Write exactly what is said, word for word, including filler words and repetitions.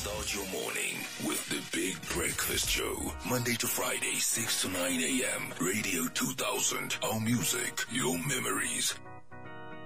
Start your morning with the Big Breakfast Show. Monday to Friday, six to nine a.m. Radio two thousand. Our music, your memories.